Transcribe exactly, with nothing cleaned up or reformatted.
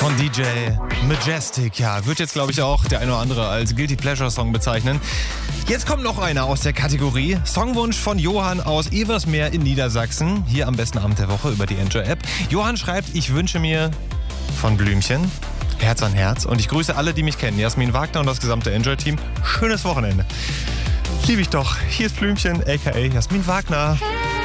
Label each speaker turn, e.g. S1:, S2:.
S1: von D J Majestic. Ja, wird jetzt, glaube ich, auch der eine oder andere als Guilty Pleasure Song bezeichnen. Jetzt kommt noch einer aus der Kategorie. Songwunsch von Johann aus Eversmeer in Niedersachsen. Hier am besten Abend der Woche über die Enjoy-App. Johann schreibt, ich wünsche mir von Blümchen Herz an Herz. Und ich grüße alle, die mich kennen. Jasmin Wagner und das gesamte Enjoy-Team. Schönes Wochenende. Liebe ich doch. Hier ist Blümchen, a k a. Jasmin Wagner.